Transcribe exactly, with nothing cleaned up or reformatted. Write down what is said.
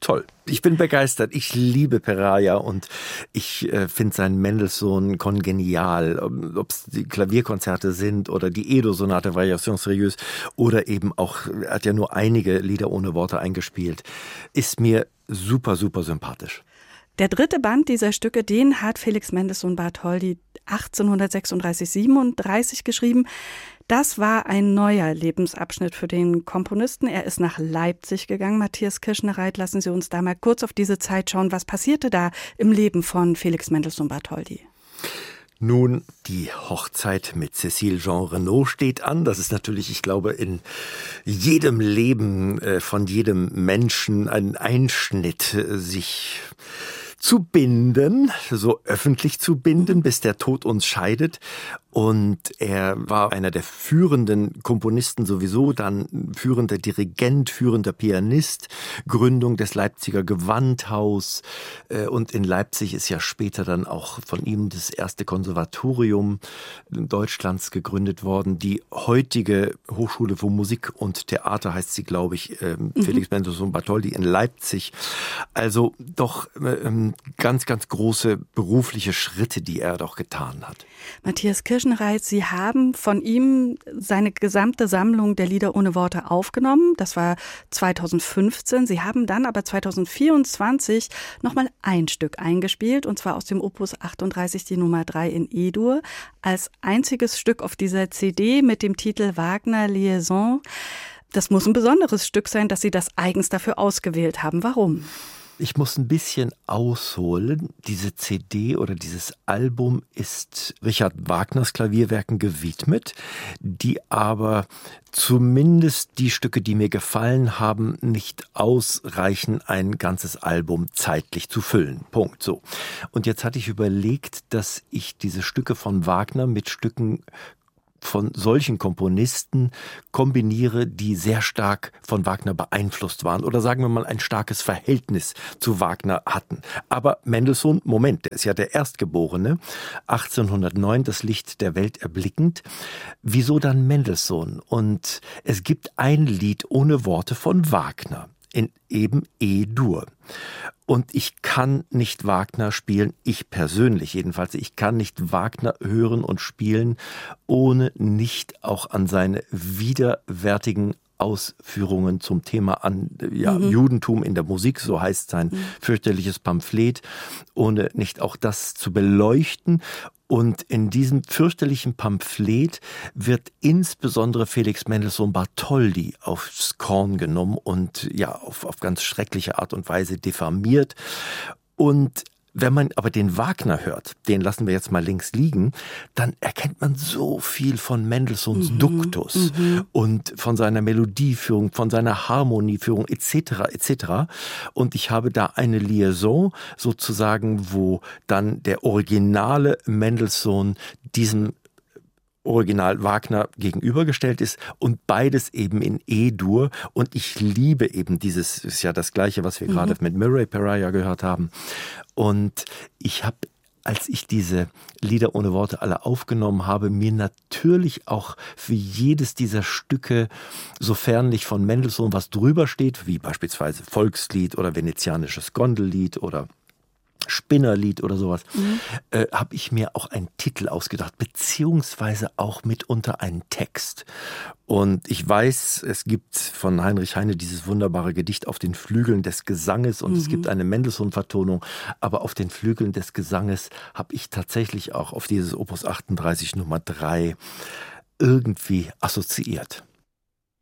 toll. Ich bin begeistert. Ich liebe Peraja und ich äh, finde seinen Mendelssohn kongenial. Ob es die Klavierkonzerte sind oder die Edo-Sonate Variations Sérieuses oder eben auch, er hat ja nur einige Lieder ohne Worte eingespielt, ist mir super, super sympathisch. Der dritte Band dieser Stücke, den hat Felix Mendelssohn Bartholdy achtzehnhundertsechsunddreißig siebenunddreißig geschrieben. Das war ein neuer Lebensabschnitt für den Komponisten. Er ist nach Leipzig gegangen. Matthias Kirschner-Reit, lassen Sie uns da mal kurz auf diese Zeit schauen. Was passierte da im Leben von Felix Mendelssohn Bartholdy? Nun, die Hochzeit mit Cécile Jean Renaud steht an. Das ist natürlich, ich glaube, in jedem Leben äh, von jedem Menschen ein Einschnitt, äh, sich zu binden, so öffentlich zu binden, bis der Tod uns scheidet. Und er war einer der führenden Komponisten sowieso, dann führender Dirigent, führender Pianist, Gründung des Leipziger Gewandhaus. Und in Leipzig ist ja später dann auch von ihm das erste Konservatorium Deutschlands gegründet worden. Die heutige Hochschule für Musik und Theater heißt sie, glaube ich, mhm. Felix Mendelssohn Bartholdy in Leipzig. Also doch ähm, ganz, ganz große berufliche Schritte, die er doch getan hat. Matthias Kirschner-Reit, Sie haben von ihm seine gesamte Sammlung der Lieder ohne Worte aufgenommen. Das war zweitausendfünfzehn. Sie haben dann aber zweitausendvierundzwanzig nochmal ein Stück eingespielt, und zwar aus dem Opus achtunddreißig, die Nummer drei in E-Dur, als einziges Stück auf dieser C D mit dem Titel Wagner Liaison. Das muss ein besonderes Stück sein, dass Sie das eigens dafür ausgewählt haben. Warum? Ich muss ein bisschen ausholen. Diese C D oder dieses Album ist Richard Wagners Klavierwerken gewidmet, die aber zumindest die Stücke, die mir gefallen haben, nicht ausreichen, ein ganzes Album zeitlich zu füllen. Punkt. So. Und jetzt hatte ich überlegt, dass ich diese Stücke von Wagner mit Stücken von solchen Komponisten kombiniere, die sehr stark von Wagner beeinflusst waren oder sagen wir mal ein starkes Verhältnis zu Wagner hatten. Aber Mendelssohn, Moment, der ist ja der Erstgeborene, achtzehnhundertneun das Licht der Welt erblickend. Wieso dann Mendelssohn? Und es gibt ein Lied ohne Worte von Wagner in eben E-Dur. Und ich kann nicht Wagner spielen, ich persönlich jedenfalls, ich kann nicht Wagner hören und spielen, ohne nicht auch an seine widerwärtigen Ausführungen zum Thema an ja, mhm. Judentum in der Musik, so heißt sein mhm. fürchterliches Pamphlet, ohne nicht auch das zu beleuchten. Und in diesem fürchterlichen Pamphlet wird insbesondere Felix Mendelssohn Bartholdy aufs Korn genommen und ja auf, auf ganz schreckliche Art und Weise diffamiert. Und wenn man aber den Wagner hört, den lassen wir jetzt mal links liegen, dann erkennt man so viel von Mendelssohns mhm, Duktus mhm. und von seiner Melodieführung, von seiner Harmonieführung et cetera et cetera. Und ich habe da eine Liaison sozusagen, wo dann der originale Mendelssohn diesem Original Wagner gegenübergestellt ist und beides eben in E-Dur. Und ich liebe eben dieses, ist ja das Gleiche, was wir mhm. gerade mit Murray Peraja gehört haben. Und ich habe, als ich diese Lieder ohne Worte alle aufgenommen habe, mir natürlich auch für jedes dieser Stücke, sofern nicht von Mendelssohn was drüber steht, wie beispielsweise Volkslied oder venezianisches Gondellied oder Spinnerlied oder sowas, mhm. äh, habe ich mir auch einen Titel ausgedacht, beziehungsweise auch mitunter einen Text. Und ich weiß, es gibt von Heinrich Heine dieses wunderbare Gedicht Auf den Flügeln des Gesanges und mhm. es gibt eine Mendelssohn-Vertonung, aber auf den Flügeln des Gesanges habe ich tatsächlich auch auf dieses Opus achtunddreißig Nummer drei irgendwie assoziiert.